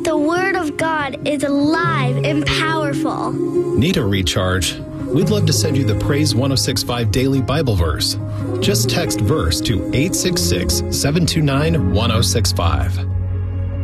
The Word of God is alive and powerful. Need a recharge? We'd love to send you the Praise 1065 Daily Bible Verse. Just text verse to 866-729-1065.